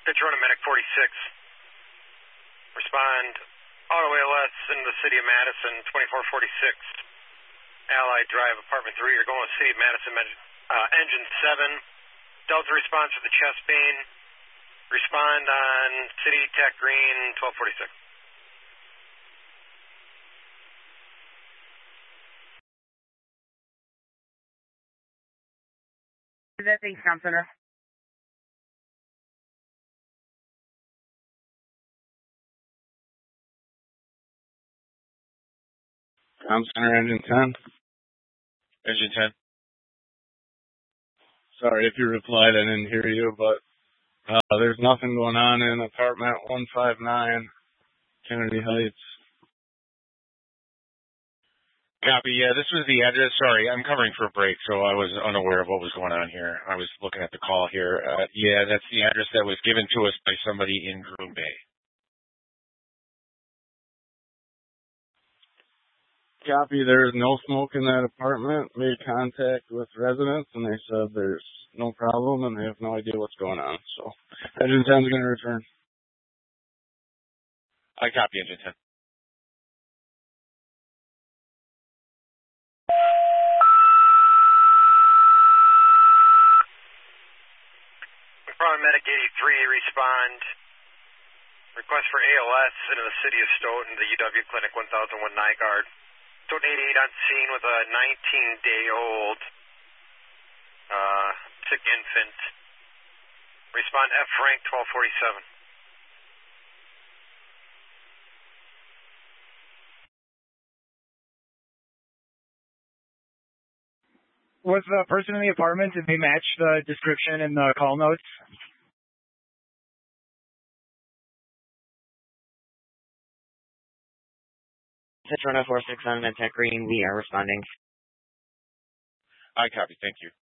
Petrona Medic 46. Respond auto ALS in the city of Madison, 2446. Allied Drive, apartment 3. You're going to city of Madison, engine 7. Delta response for the chest pain. Respond on City Tech Green, 1246. Is that the Comm Center? Comm Center, engine 10. Engine 10. Sorry if you replied, I didn't hear you, but there's nothing going on in apartment 159, Kennedy Heights. Copy. Yeah, this was the address. Sorry, I'm covering for a break, so I was unaware of what was going on here. I was looking at the call here. Yeah, that's the address that was given to us by somebody in Green Bay. Copy. There's no smoke in that apartment. Made contact with residents, and they said there's no problem, and they have no idea what's going on. So, engine 10 is going to return. I copy, engine 10. Medic 83, respond. Request for ALS into the city of Stoughton, the UW Clinic 1001 Nygaard. Stoughton 88 on scene with a 19-day-old sick infant. Respond F. Frank 1247. Was the person in the apartment, did they match the description in the call notes? Petrona 46 on Medtech Green, we are responding. I copy, thank you.